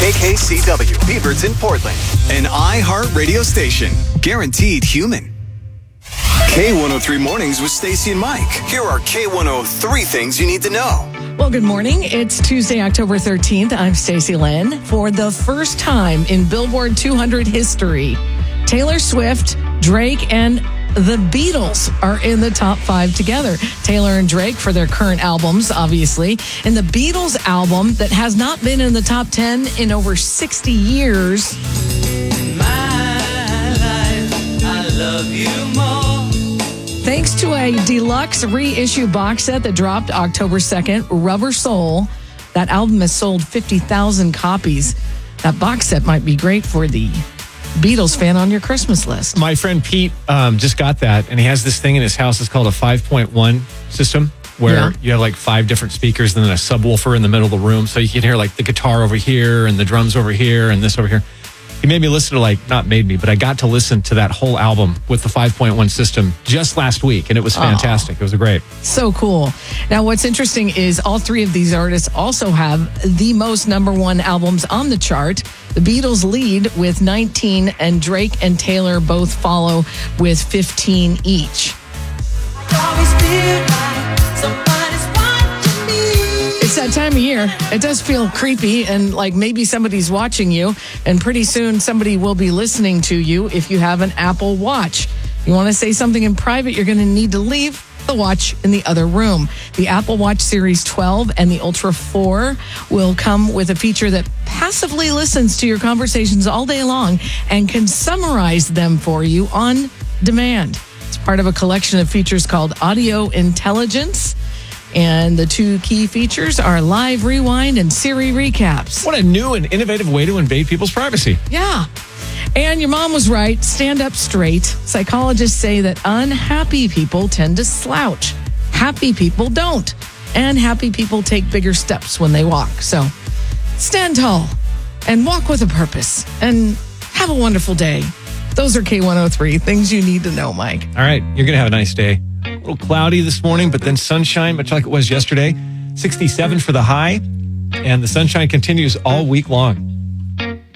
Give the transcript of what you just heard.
KKCW, Beaverton, Portland. An iHeart radio station. Guaranteed human. K103 Mornings with Stacey and Mike. Here are K103 things you need to know. Well, good morning. It's Tuesday, October 13th. I'm Stacey Lynn. For the first time in Billboard 200 history, Taylor Swift, Drake, and the Beatles are in the top 5 together. Taylor and Drake for their current albums, obviously. And the Beatles album that has not been in the top 10 in over 60 years. In my life, I love you more. Thanks to a deluxe reissue box set that dropped October 2nd, Rubber Soul, that album has sold 50,000 copies. That box set might be great for the Beatles fan on your Christmas list. My friend Pete just got that, and he has this thing in his house. It's called a 5.1 system, where you have like 5 different speakers and then a subwoofer in the middle of the room. So you can hear like the guitar over here and the drums over here and this over here. He made me listen to not made me, but I got to listen to that whole album with the 5.1 system just last week, and it was fantastic. It was great. So cool. Now, what's interesting is all 3 of these artists also have the most #1 albums on the chart. The Beatles lead with 19, and Drake and Taylor both follow with 15 each. It's that time of year. It does feel creepy and like maybe somebody's watching you, and pretty soon somebody will be listening to you if you have an Apple Watch. You want to say something in private, you're going to need to leave the watch in the other room. The Apple Watch Series 12 and the Ultra 4 will come with a feature that passively listens to your conversations all day long and can summarize them for you on demand. It's part of a collection of features called Audio Intelligence. And the 2 key features are Live Rewind and Siri Recaps. What a new and innovative way to invade people's privacy. Yeah. And your mom was right. Stand up straight. Psychologists say that unhappy people tend to slouch. Happy people don't. And happy people take bigger steps when they walk. So stand tall and walk with a purpose. And have a wonderful day. Those are K103 things you need to know, Mike. All right. You're going to have a nice day. A little cloudy this morning, but then sunshine, much like it was yesterday. 67 for the high, and the sunshine continues all week long.